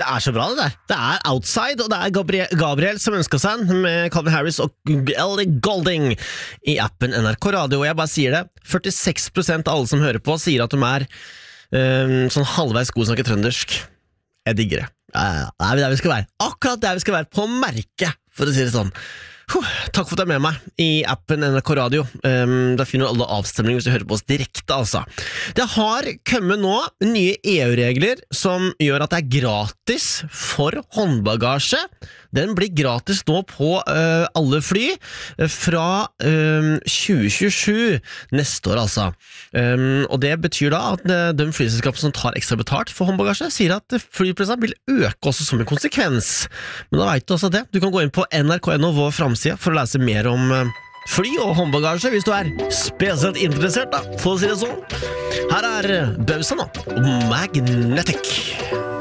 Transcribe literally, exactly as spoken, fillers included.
Det er så bra det der. Det er Outside, og det er Gabriel, Gabriel som ønsker seg den, med Calvin Harris og Ellie Goulding i appen N R K Radio. Og jeg bare sier det, førtiseks prosent av alle som hører på sier at de er um, sånn halvveis god snakke trøndersk. Jeg digger det. Ja, det er der vi skal være. Akkurat der vi skal være, på merket, for å si det sånn. Huh, takk for at du er med meg i appen N R K Radio. Um, der finner du alle avstemninger hvis du hører på oss direkte, altså. Det har kommet nå nye E U-regler som gjør at det er gratis for håndbagasje. Den blir gratis nå på uh, alle fly fra um, tjue tjuesju neste år, altså. Um, og det betyr da at uh, de flyselskapene som tar ekstra betalt for håndbagasje, sier at flyprisene vil øke også som en konsekvens. Men da vet du også det. Du kan gå inn på N R K punktum N O vår framside for å lese mer om uh, fly og håndbagasje, hvis du er spesielt interessert, da, for å si det sånn. Her er Bausa nå, Magnetic.